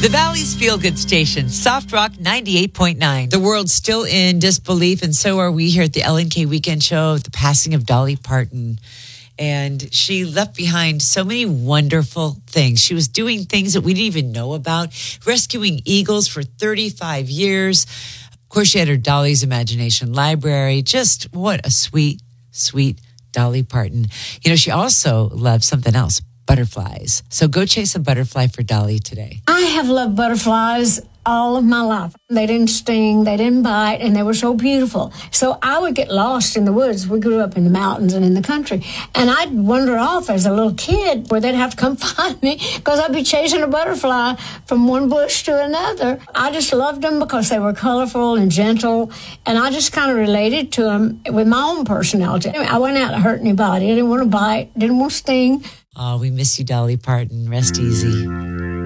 The Valley's feel-good station, Soft Rock 98.9. The world's still in disbelief, and so are we here at the LNK Weekend Show, the passing of Dolly Parton. And she left behind so many wonderful things. She was doing things that we didn't even know about, rescuing eagles for 35 years. Of course, she had her Dolly's Imagination Library. Just what a sweet, sweet Dolly Parton. You know, she also loved something else, butterflies. So go chase a butterfly for Dolly today. I have loved butterflies all of my life. They didn't sting, they didn't bite, and they were so beautiful. So I would get lost in the woods. We grew up in the mountains and in the country. And I'd wander off as a little kid where they'd have to come find me because I'd be chasing a butterfly from one bush to another. I just loved them because they were colorful and gentle, and I just kind of related to them with my own personality. Anyway, I wasn't out to hurt anybody. I didn't want to bite, didn't want to sting. Oh, we miss you, Dolly Parton. Rest easy.